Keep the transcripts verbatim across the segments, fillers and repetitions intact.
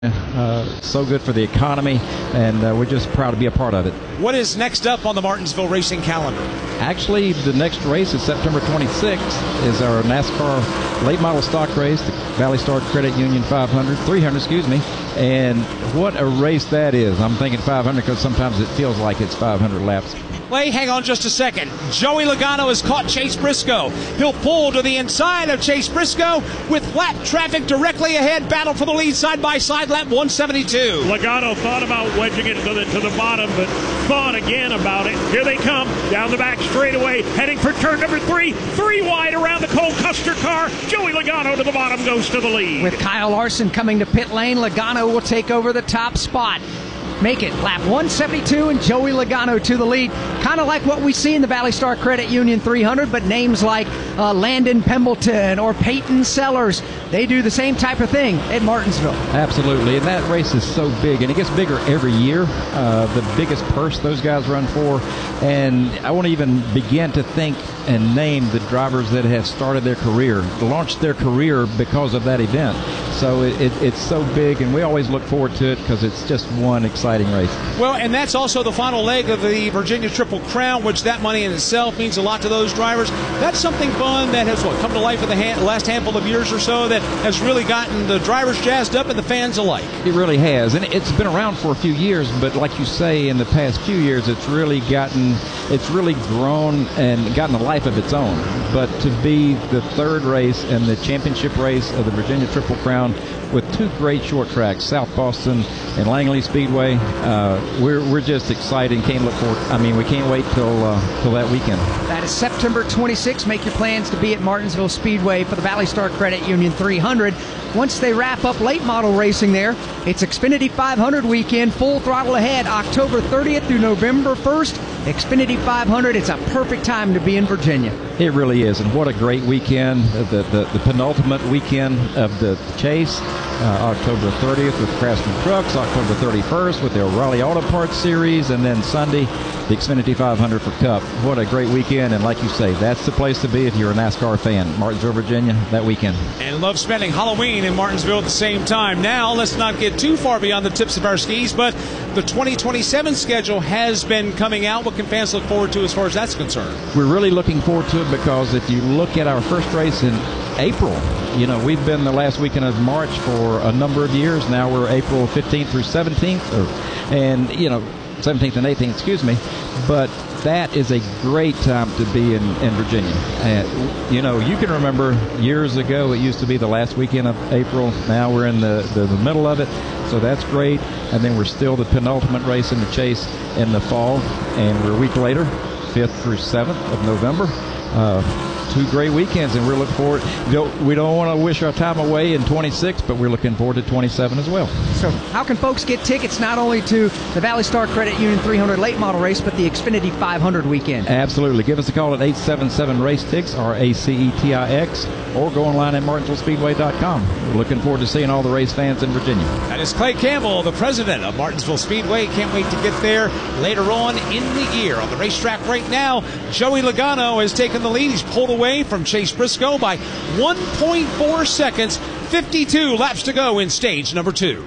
Uh, so good for the economy, and uh, we're just proud to be a part of it. What is next up on the Martinsville racing calendar? Actually, the next race is September twenty-sixth, is our NASCAR late model stock race, the Valley Star Credit Union five hundred, three hundred, excuse me. And what a race that is. I'm thinking five hundred because sometimes it feels like it's five hundred laps. Wait, hang on just a second. Joey Logano has caught Chase Briscoe. He'll pull to the inside of Chase Briscoe with lap traffic directly ahead. Battle for the lead side by side, lap one seventy-two. Logano thought about wedging it to the, to the bottom, but thought again about it. Here they come down the back straightaway, heading for turn number three. Three wide around the Cole Custer car. Joey Logano to the bottom, goes to the lead. With Kyle Larson coming to pit lane, Logano will take over the top spot. Make it lap one seventy-two and Joey Logano to the lead. Kind of like what we see in the Valley Star Credit Union three hundred, but names like uh, Landon Pembleton or Peyton Sellers, they do the same type of thing at Martinsville. Absolutely, and that race is so big, and it gets bigger every year. Uh, the biggest purse those guys run for, and I won't even begin to think and name the drivers that have started their career, launched their career because of that event. So it, it, it's so big, and we always look forward to it because it's just one exciting race. Well, and that's also the final leg of the Virginia Triple Crown, which that money in itself means a lot to those drivers. That's something fun that has what, come to life in the hand, last handful of years or so that has really gotten the drivers jazzed up and the fans alike. It really has, and it's been around for a few years, but like you say, in the past few years, it's really gotten, it's really grown and gotten a life of its own. But to be the third race and the championship race of the Virginia Triple Crown with two great short tracks, South Boston and Langley Speedway, uh, we're we're just excited and can't look forward. I mean, we can't wait till uh, till that weekend. That is September twenty-sixth. Make your plans to be at Martinsville Speedway for the Valley Star Credit Union three hundred. Once they wrap up late model racing there, it's Xfinity five hundred weekend, full throttle ahead, October thirtieth through November first. Xfinity five hundred, it's a perfect time to be in Virginia. It really is, and what a great weekend, the, the, the penultimate weekend of the chase, uh, October thirtieth with Craftsman Trucks, October thirty-first with the O'Reilly Auto Parts Series, and then Sunday, the Xfinity five hundred for Cup. What a great weekend, and like you say, that's the place to be if you're a NASCAR fan. Martinsville, Virginia, that weekend. And love spending Halloween in Martinsville at the same time. Now, let's not get too far beyond the tips of our skis, but the twenty twenty-seven schedule has been coming out. What can fans look forward to as far as that's concerned? We're really looking forward to it because if you look at our first race in April, you know, we've been the last weekend of March for a number of years. Now we're April fifteenth through seventeenth, or, and, you know, seventeenth and eighteenth, excuse me. But that is a great time to be in, in Virginia. And, you know, you can remember years ago it used to be the last weekend of April. Now we're in the, the, the middle of it. So that's great. And then we're still the penultimate race in the chase in the fall. And we're a week later, fifth through seventh of November. Uh, two great weekends, and we're looking forward. We don't want to wish our time away in twenty-six, but we're looking forward to twenty-seven as well. So how can folks get tickets not only to the Valley Star Credit Union three hundred late model race, but the Xfinity five hundred weekend? Absolutely. Give us a call at eight seven seven race tix, R A C E T I X, or go online at martinsville speedway dot com. We're looking forward to seeing all the race fans in Virginia. That is Clay Campbell, the president of Martinsville Speedway. Can't wait to get there later on in the year. On the racetrack right now, Joey Logano has taken the lead. He's pulled away from Chase Briscoe by one point four seconds. fifty-two laps to go in stage number two.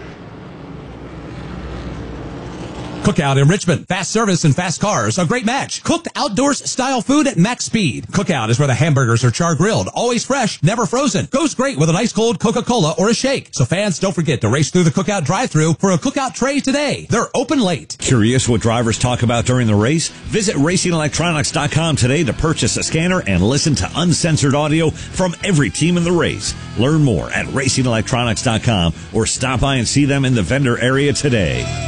Cookout in Richmond. Fast service and fast cars. A great match. Cooked outdoors style food at max speed. Cookout is where the hamburgers are char grilled. Always fresh, never frozen. Goes great with an ice cold Coca-Cola or a shake. So fans, don't forget to race through the Cookout drive-thru for a Cookout tray today. They're open late. Curious what drivers talk about during the race? Visit racing electronics dot com today to purchase a scanner and listen to uncensored audio from every team in the race. Learn more at racing electronics dot com or stop by and see them in the vendor area today.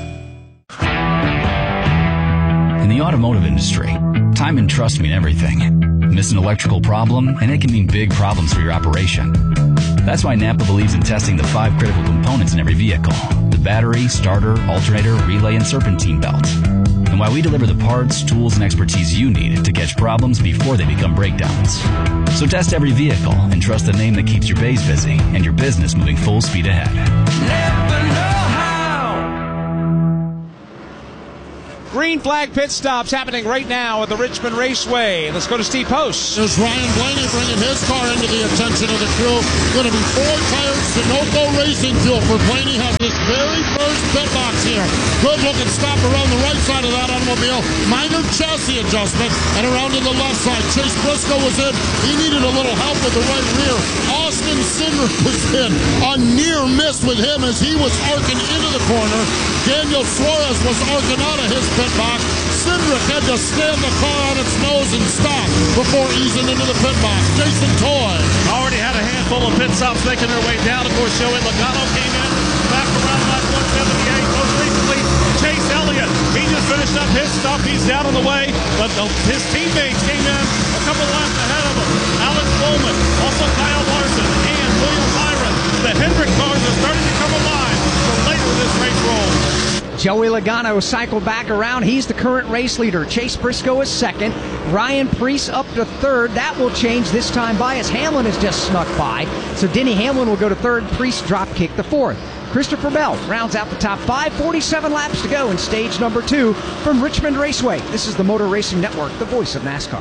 In the automotive industry, time and trust mean everything. Miss an electrical problem, and it can mean big problems for your operation. That's why Napa believes in testing the five critical components in every vehicle: the battery, starter, alternator, relay, and serpentine belt. And why we deliver the parts, tools, and expertise you need to catch problems before they become breakdowns. So test every vehicle and trust the name that keeps your bays busy and your business moving full speed ahead. Green green flag pit stops happening right now at the Richmond Raceway. Let's go to Steve Post. There's Ryan Blaney bringing his car into the attention of the crew. Going to be four tires, Sunoco Racing Fuel for Blaney. Has his very first pit box here. Good looking stop around the right side of that automobile. Minor chassis adjustment. And around to the left side. Chase Briscoe was in. He needed a little help with the right rear. Austin Cindric was in. A near miss with him as he was arcing into the corner. Daniel Suarez was arcing out of his pit box. Cindric had to stand the car on its nose and stop before easing into the pit box. Jason Toy already had a handful of pit stops making their way down. Of course, Joey Logano came in back around lap one seventy-eight. Most recently, Chase Elliott. He just finished up his stop. He's down on the way, but the, his teammates came in a couple laps ahead of him. Alex Bowman, also Kyle Larson, and William Byron. The Hendrick cars are starting to come alive for later this race roll. Joey Logano cycled back around. He's the current race leader. Chase Briscoe is second. Ryan Preece up to third. That will change this time by as Hamlin has just snuck by. So Denny Hamlin will go to third. Preece drop kick the fourth. Christopher Bell rounds out the top five. forty-seven laps to go in stage number two from Richmond Raceway. This is the Motor Racing Network, the voice of NASCAR.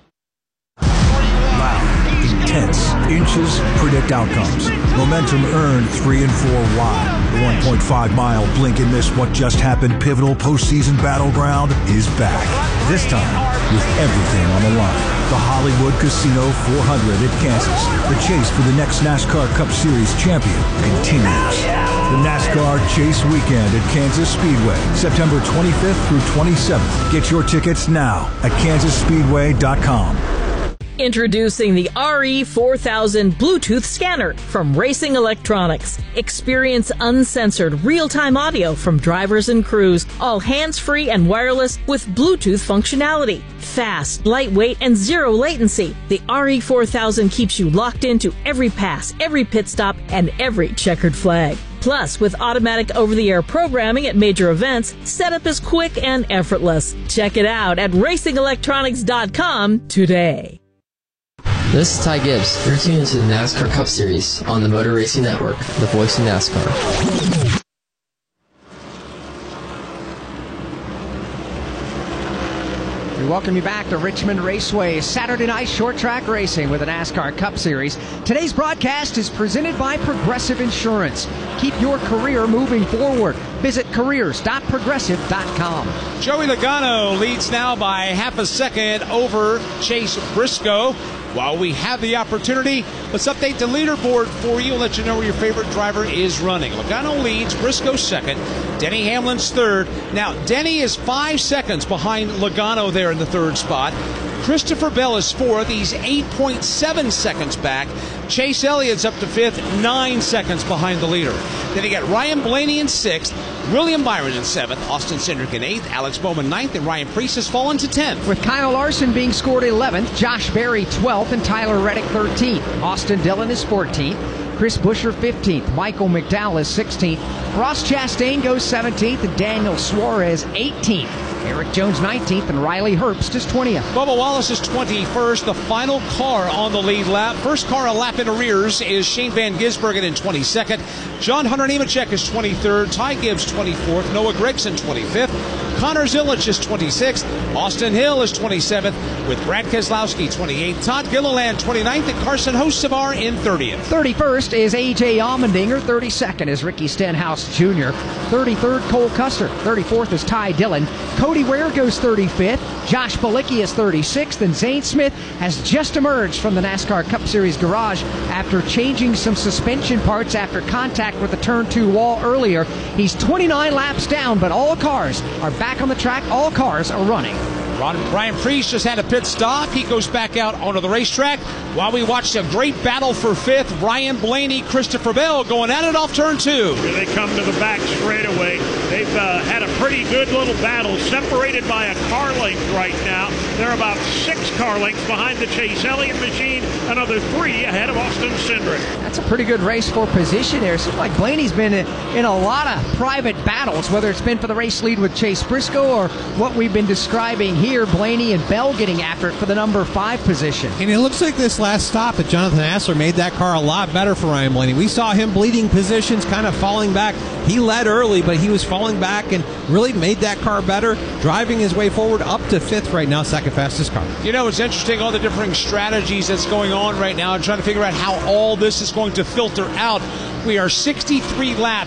Intense. Inches predict outcomes. Momentum earned three and four wide. The one point five mile blink and miss what just happened pivotal postseason battleground is back. This time with everything on the line. The Hollywood Casino four hundred at Kansas. The chase for the next NASCAR Cup Series champion continues. The NASCAR Chase Weekend at Kansas Speedway, September twenty-fifth through twenty-seventh. Get your tickets now at kansas speedway dot com. Introducing the R E four thousand Bluetooth scanner from Racing Electronics. Experience uncensored real-time audio from drivers and crews, all hands-free and wireless with Bluetooth functionality. Fast, lightweight, and zero latency. The R E four thousand keeps you locked into every pass, every pit stop, and every checkered flag. Plus, with automatic over-the-air programming at major events, setup is quick and effortless. Check it out at racing electronics dot com today. This is Ty Gibbs. You're tuned into the NASCAR Cup Series on the Motor Racing Network, the voice of NASCAR. We welcome you back to Richmond Raceway, Saturday night short track racing with the NASCAR Cup Series. Today's broadcast is presented by Progressive Insurance. Keep your career moving forward. Visit careers dot progressive dot com. Joey Logano leads now by half a second over Chase Briscoe. While we have the opportunity, let's update the leaderboard for you and let you know where your favorite driver is running. Logano leads, Briscoe second, Denny Hamlin's third. Now, Denny is five seconds behind Logano there in the third spot. Christopher Bell is fourth. He's eight point seven seconds back. Chase Elliott's up to fifth, nine seconds behind the leader. Then you got Ryan Blaney in sixth, William Byron in seventh, Austin Cindric in eighth, Alex Bowman ninth, and Ryan Preece has fallen to tenth. With Kyle Larson being scored eleventh, Josh Berry twelfth, and Tyler Reddick thirteenth. Austin Dillon is fourteenth. Chris Buescher fifteenth. Michael McDowell is sixteenth. Ross Chastain goes seventeenth, and Daniel Suarez eighteenth. Eric Jones nineteenth, and Riley Herbst is twentieth. Bubba Wallace is twenty-first, the final car on the lead lap. First car a lap in arrears is Shane Van Gisbergen in twenty-second. John Hunter Nemechek is twenty-third. Ty Gibbs twenty-fourth. Noah Gragson twenty-fifth. Connor Zilic is twenty-sixth. Austin Hill is twenty-seventh, with Brad Keselowski twenty-eighth. Todd Gilliland twenty-ninth, and Carson Hocevar in thirtieth. thirty-first is A J Allmendinger. thirty-second is Ricky Stenhouse Junior thirty-third, Cole Custer. thirty-fourth is Ty Dillon. Cody Ware goes thirty-fifth. Josh Bilicki is thirty-sixth, and Zane Smith has just emerged from the NASCAR Cup Series garage after changing some suspension parts after contact with the turn two wall earlier. He's twenty-nine laps down, but all cars are back on the track. All cars are running. Ryan Preece just had a pit stop. He goes back out onto the racetrack while we watched a great battle for fifth. Ryan Blaney, Christopher Bell going at it off turn two. Here they come to the back straightaway. They've uh, had a pretty good little battle, separated by a car length right now. They're about six car lengths behind the Chase Elliott machine, another three ahead of Austin Cindric. That's a pretty good race for position there. Seems like Blaney's been in, in a lot of private battles, whether it's been for the race lead with Chase Briscoe or what we've been describing here here. Blaney and Bell getting after it for the number five position. And it looks like this last stop that Jonathan Hassler made that car a lot better for Ryan Blaney. We saw him bleeding positions, kind of falling back. He led early, but he was falling back and really made that car better, driving his way forward up to fifth right now, second fastest car. You know, it's interesting, all the different strategies that's going on right now and trying to figure out how all this is going to filter out. We are sixty-three laps